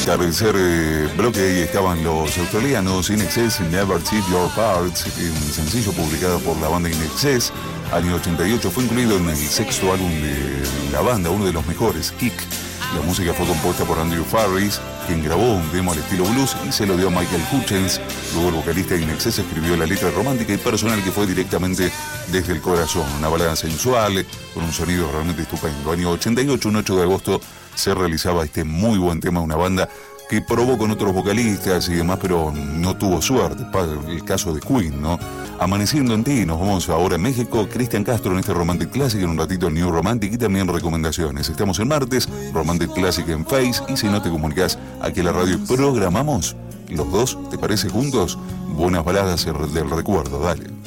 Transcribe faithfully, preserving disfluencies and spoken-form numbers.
Tercer eh, bloque, ahí estaban los australianos In Excess, Never Cheat Your Parts, un sencillo publicado por la banda In Excess, año ochenta y ocho, fue incluido en el sexto álbum de la banda, uno de los mejores, Kick. La música fue compuesta por Andrew Farris, quien grabó un demo al estilo blues y se lo dio a Michael Hutchence. Luego el vocalista de In Excess escribió la letra romántica y personal que fue directamente desde el corazón. Una balada sensual, con un sonido realmente estupendo. Año ochenta y ocho, un ocho de agosto, se realizaba este muy buen tema de una banda que probó con otros vocalistas y demás, pero no tuvo suerte. El caso de Queen, ¿no? Amaneciendo en ti, nos vamos ahora a México. Cristian Castro en este Romantic Classic, en un ratito el New Romantic y también recomendaciones. Estamos en martes, Romantic Classic en Face, y si no te comunicas aquí a la radio, programamos los dos, ¿te parece? Juntos, buenas baladas del recuerdo, dale.